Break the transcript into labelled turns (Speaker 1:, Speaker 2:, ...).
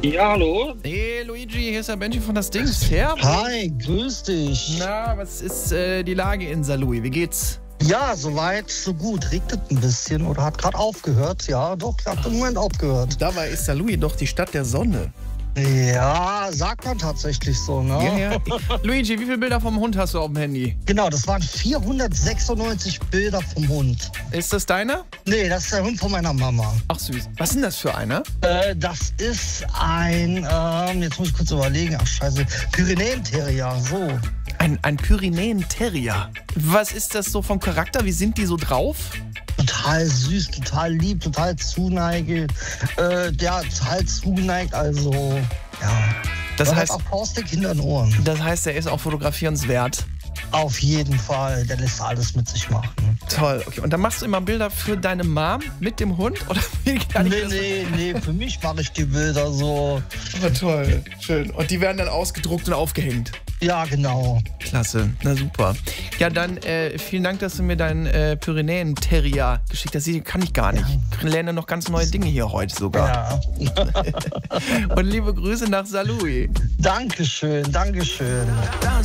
Speaker 1: Ja, hallo.
Speaker 2: Hey Luigi, hier ist der Benji von das Ding. Servus.
Speaker 3: Hi, grüß dich.
Speaker 2: Na, was ist die Lage in Saarlouis? Wie geht's?
Speaker 3: Ja, soweit, so gut. Regnet ein bisschen oder hat gerade aufgehört. Ja, doch, hat im Moment aufgehört.
Speaker 2: Dabei ist Saarlouis doch die Stadt der Sonne.
Speaker 3: Ja, sagt man tatsächlich so, ne?
Speaker 2: Ja. Luigi, wie viele Bilder vom Hund hast du auf dem Handy?
Speaker 3: Genau, das waren 496 Bilder vom Hund.
Speaker 2: Ist das deiner?
Speaker 3: Nee, das ist der Hund von meiner Mama.
Speaker 2: Ach süß. Was ist denn das für einer?
Speaker 3: Das ist ein, jetzt muss ich kurz überlegen, ach scheiße, Pyrenäen-Terrier, so.
Speaker 2: Ein Pyrenäen-Terrier. Was ist das so vom Charakter? Wie sind die so drauf?
Speaker 3: Total süß, total lieb, total zuneigend. Total zugeneigt, also, ja.
Speaker 2: Das
Speaker 3: Er hat
Speaker 2: heißt,
Speaker 3: auch faustig hinter den Ohren.
Speaker 2: das heißt, er ist auch fotografierenswert.
Speaker 3: Auf jeden Fall, der lässt alles mit sich machen.
Speaker 2: Toll, okay. Und dann machst du immer Bilder für deine Mom mit dem Hund? Oder wie kann ich das?
Speaker 3: Nee, für mich mache ich die Bilder so.
Speaker 2: Oh, toll, schön. Und die werden dann ausgedruckt und aufgehängt?
Speaker 3: Ja, genau.
Speaker 2: Klasse, na super. Ja, dann vielen Dank, dass du mir deinen Pyrenäen-Terrier geschickt hast. Die kann ich gar nicht. Ich lerne noch ganz neue Dinge hier heute sogar.
Speaker 3: Ja.
Speaker 2: Und liebe Grüße nach Saarlouis.
Speaker 3: Dankeschön.
Speaker 4: Das